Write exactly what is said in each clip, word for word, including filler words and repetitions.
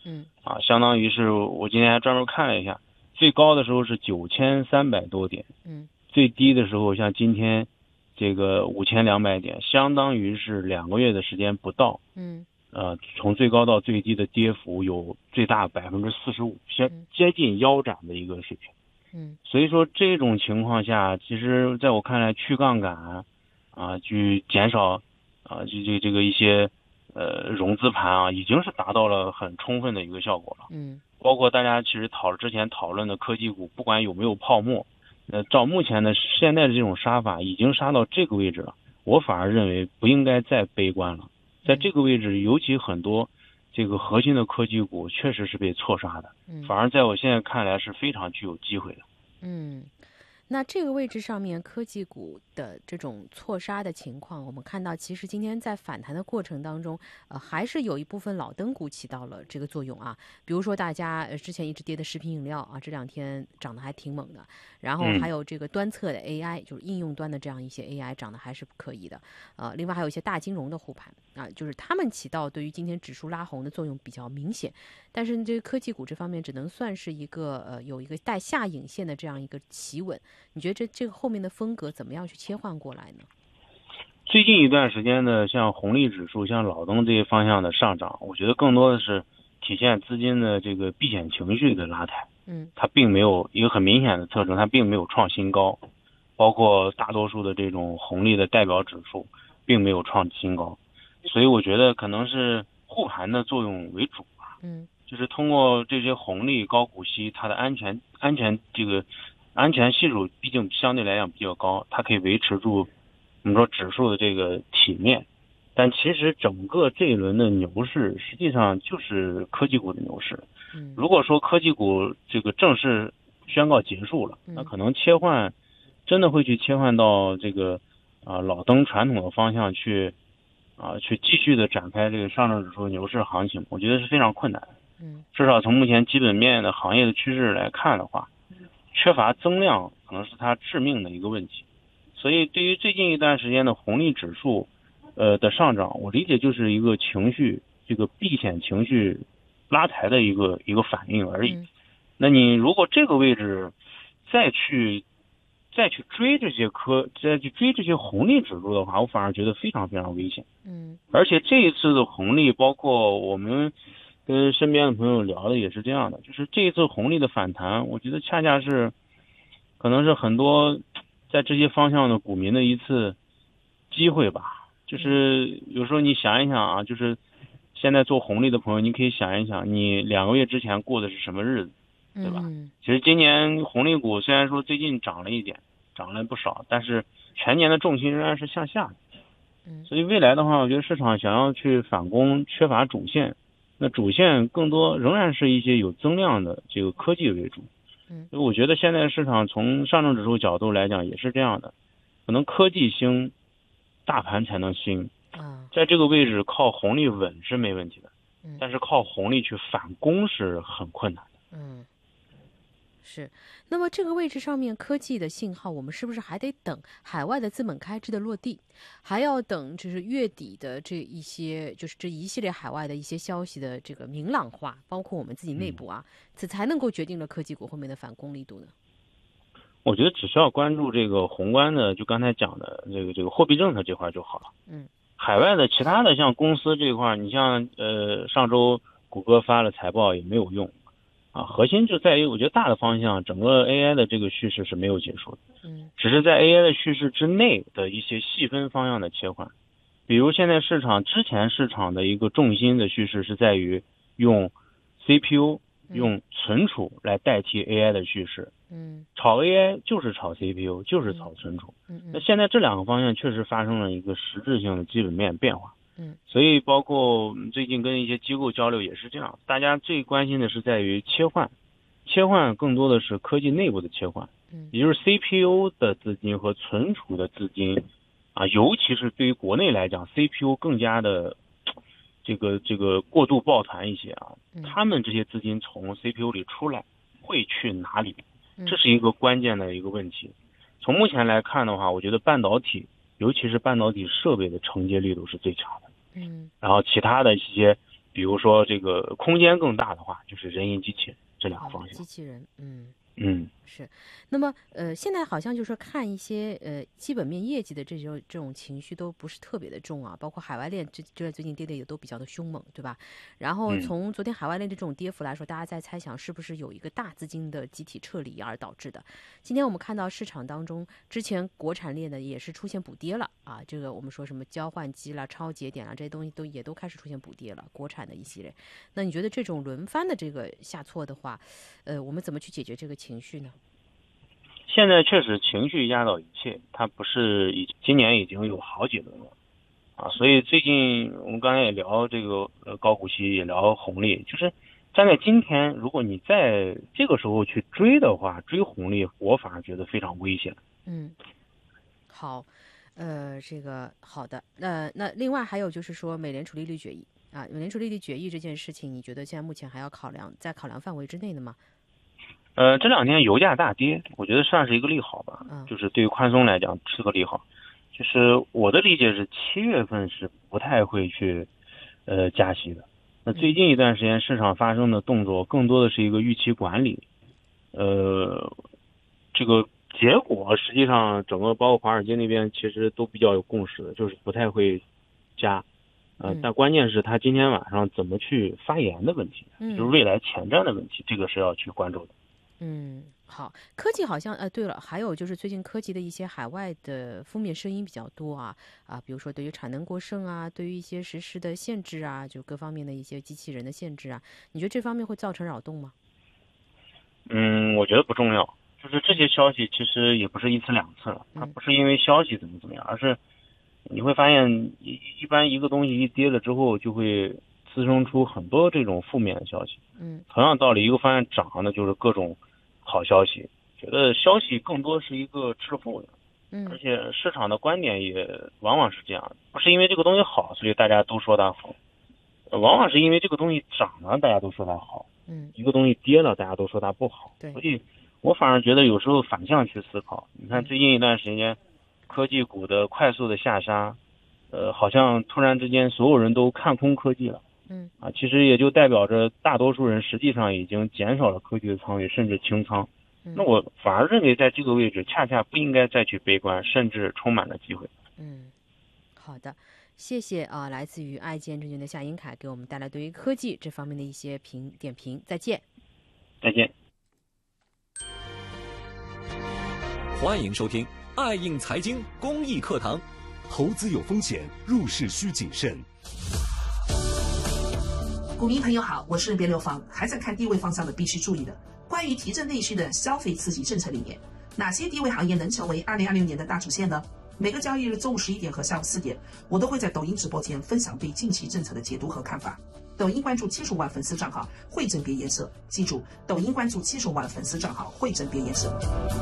嗯啊，相当于是我今天还专门看了一下，最高的时候是九千三百多点， 嗯最低的时候像今天这个五千两百点，相当于是两个月的时间不到。 嗯呃，从最高到最低的跌幅有最大百分之四十五，接嗯接近腰斩的一个水平。 嗯所以说这种情况下，其实在我看来，去杠杆啊，去减少啊，这这这个一些呃融资盘啊，已经是达到了很充分的一个效果了。 嗯包括大家其实讨之前讨论的科技股，不管有没有泡沫，呃，照目前的现在的这种杀法，已经杀到这个位置了，我反而认为不应该再悲观了。在这嗯个位置，尤其很多这个核心的科技股确实是被错杀的， 嗯反而在我现在看来是非常具有机会的。 嗯。那这个位置上面，科技股的这种错杀的情况，我们看到，其实今天在反弹的过程当中，呃，还是有一部分老灯股起到了这个作用啊。比如说，大家呃之前一直跌的食品饮料啊，这两天涨得还挺猛的。然后还嗯有这个端侧的 A I，就是应用端的这样一些 A I 涨得还是可以的。呃，另外还有一些大金融的护盘啊，就是他们起到对于今天指数拉红的作用比较明显。但是这个科技股这方面只能算是一个呃有一个带下影线的这样一个企稳。你觉得这这个后面的风格怎么样去切换过来呢？ 最近一段时间的像红利指数、像老灯这些方向的上涨，我觉得更多的是体现资金的这个避险情绪的拉抬。 嗯它并没有一个很明显的特征，它并没有创新高，包括大多数的这种红利的代表指数并没有创新高，所以我觉得可能是护盘的作用为主吧。 嗯就是通过这些红利高股息，它的安全安全这个安全系数毕竟相对来讲比较高，它可以维持住我们说指数的这个体面。但其实整个这一轮的牛市实际上就是科技股的牛市。 嗯如果说科技股这个正式宣告结束了，那嗯可能切换真的会去切换到这个啊、呃老登传统的方向去啊、去继续的展开这个上证指数牛市行情，我觉得是非常困难的。 嗯至少从目前基本面的行业的趋势来看的话，缺乏增量可能是它致命的一个问题。所以对于最近一段时间的红利指数呃的上涨，我理解就是一个情绪这个避险情绪拉抬的一个一个反应而已。 嗯那你如果这个位置再去再去追这些科再去追这些红利指数的话，我反而觉得非常非常危险。 嗯而且这一次的红利，包括我们跟身边的朋友聊的也是这样的，就是这一次红利的反弹，我觉得恰恰是可能是很多在这些方向的股民的一次机会吧。就是有时候你想一想啊，就是现在做红利的朋友，你可以想一想，你两个月之前过的是什么日子，对吧？ 嗯其实今年红利股虽然说最近涨了一点，涨了不少，但是全年的重心仍然是向下的。 嗯所以未来的话，我觉得市场想要去反攻缺乏主线，那主线更多仍然是一些有增量的这个科技为主。 嗯所以我觉得现在市场从上证指数角度来讲也是这样的，可能科技兴，大盘才能兴。 啊在这个位置靠红利稳是没问题的， 嗯但是靠红利去反攻是很困难的。 嗯。是，那么这个位置上面科技的信号，我们是不是还得等海外的资本开支的落地，还要等就是月底的这一些，就是这一系列海外的一些消息的这个明朗化，包括我们自己内部啊，这才能够决定了科技股后面的反攻力度呢？ 我觉得只需要关注这个宏观的，就刚才讲的这个这个货币政策这块就好了。 嗯海外的其他的像公司这块，你像呃上周谷歌发了财报也没有用啊，核心就在于我觉得大的方向，整个 A I 的这个叙事是没有结束的， 嗯只是在 A I 的叙事之内的一些细分方向的切换。比如现在市场之前市场的一个重心的叙事是在于用 C P U 用存储来代替 A I 的叙事， 嗯炒 A I 就是炒 C P U 就是炒存储。 嗯嗯那现在这两个方向确实发生了一个实质性的基本面变化。 嗯所以包括最近跟一些机构交流也是这样，大家最关心的是在于切换，切换更多的是科技内部的切换， 嗯也就是 C P U 的资金和存储的资金啊，尤其是对于国内来讲 ，C P U 更加的这个这个过度抱团一些啊，他们这些资金从 C P U 里出来会去哪里？这是一个关键的一个问题。从目前来看的话，我觉得半导体，尤其是半导体设备的承接力度是最强的。 嗯然后其他的一些比如说这个空间更大的话，就是人因机器人这两个方向。 机器人，嗯。 嗯， 是，那么呃，现在好像就是说看一些呃基本面业绩的这种这种情绪都不是特别的重啊，包括海外链这这最近跌的也都比较的凶猛，对吧？然后从昨天海外链的这种跌幅来说，大家在猜想是不是有一个大资金的集体撤离而导致的。今天我们看到市场当中，之前国产链的也是出现补跌了啊，这个我们说什么交换机啦、超节点啦这些东西都也都开始出现补跌了，国产的一系列。那你觉得这种轮番的这个下挫的话，呃，我们怎么去解决这个情绪呢？ 现在确实情绪压倒一切，它不是已今年已经有好几轮了啊，所以最近我们刚才也聊这个呃高股息，也聊红利，就是站在今天，如果你在这个时候去追的话，追红利，我反而觉得非常危险。 嗯，好，呃，这个好的，那那另外还有就是说美联储利率决议啊，美联储利率决议这件事情，你觉得现在目前还要考量在考量范围之内的吗？ 呃，这两天油价大跌，我觉得算是一个利好吧， 嗯， 就是对于宽松来讲是个利好。就是我的理解是，七月份是不太会去呃加息的。那最近一段时间市场发生的动作，更多的是一个预期管理。呃，这个结果实际上整个包括华尔街那边其实都比较有共识的，就是不太会加。呃，但关键是他今天晚上怎么去发言的问题，就是未来前瞻的问题，这个是要去关注的。 嗯，好，科技好像呃，对了，还有就是最近科技的一些海外的负面声音比较多啊啊，比如说对于产能过剩啊，对于一些实施的限制啊，就各方面的一些机器人的限制啊，你觉得这方面会造成扰动吗？ 嗯，我觉得不重要，就是这些消息其实也不是一次两次了，它不是因为消息怎么怎么样，而是你会发现一一般一个东西一跌了之后，就会滋生出很多这种负面的消息。 嗯， 同样道理，一个方向涨呢，就是各种好消息，觉得消息更多是一个滞后的， 嗯， 而且市场的观点也往往是这样，不是因为这个东西好，所以大家都说它好，往往是因为这个东西涨了，大家都说它好， 嗯， 一个东西跌了，大家都说它不好， 对， 所以我反而觉得有时候反向去思考，你看最近一段时间，科技股的快速的下杀，呃，好像突然之间所有人都看空科技了。 嗯啊，其实也就代表着大多数人实际上已经减少了科技的仓位，甚至清仓。那我反而认为在这个位置恰恰不应该再去悲观，甚至充满了机会。 嗯，好的，谢谢啊，来自于爱建证券的夏英凯给我们带来对于科技这方面的一些评点评。再见， 再见。 欢迎收听爱应财经公益课堂。 投资有风险，入市需谨慎。 股民朋友好，我是别流芳，还在看低位方向的必须注意的。关于提振内需的消费刺激政策里面，哪些低位行业能成为二零二六年的大主线呢？每个交易日中午十一点和下午四点，我都会在抖音直播间分享对近期政策的解读和看法。抖音关注七十五万粉丝账号汇整别颜色，记住，抖音关注七十五万粉丝账号汇整别颜色。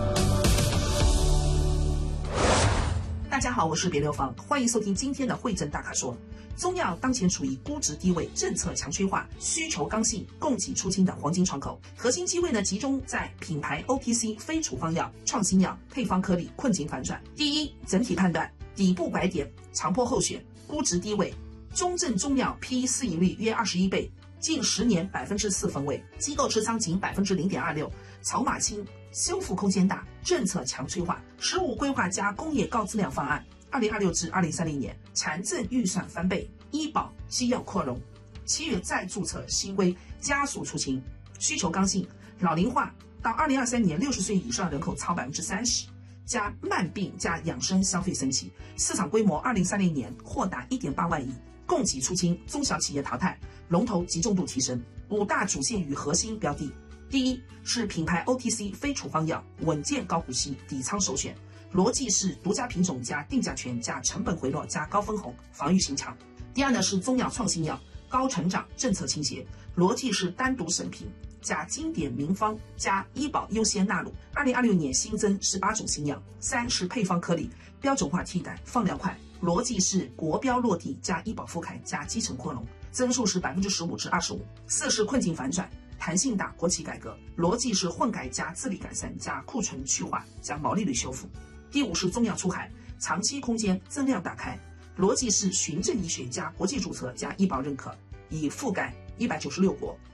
大家好，我是别流芳，欢迎收听今天的汇整大咖说。中药当前处于估值低位、政策强催化、需求刚性、供给出清的黄金窗口，核心机会呢集中在品牌 O T C 非处方药、创新药、配方颗粒，困境反转。第一，整体判断，底部拐点，长波后选，估值低位，中证中药 P E 市盈率约二十一倍，近十年百分之四分位，机构持仓仅百分之零点二六，筹码轻，修复空间大，政策强催化，十五规划加工业高质量方案。二零二六至二零三零年，财政预算翻倍，医保、西药扩容。七月再注册新规，加速出清。需求刚性，老龄化到二零二三年，六十岁以上人口超百分之三十，加慢病加养生消费升级，市场规模二零三零年或达一点八万亿。供给出清，中小企业淘汰，龙头集中度提升。五大主线与核心标的，第一是品牌 O T C 非处方药，稳健高股息，底仓首选。逻辑是独家品种加定价权加成本回落加高分红，防御性强。第二呢是中药创新药，高成长，政策倾斜，逻辑是单独审评加经典名方加医保优先纳入。二零二六年新增十八种新药。三是配方颗粒，标准化替代，放疗快，逻辑是国标落地加医保覆盖加基层扩容，增速是百分之十五至二十五。四是困境反转，弹性大，国企改革，逻辑是混改加自力改善加库存去化加毛利率修复。第五是中药出海，长期空间增量打开，逻辑是循证医学加国际注册加医保认可。 已覆盖一百九十六国。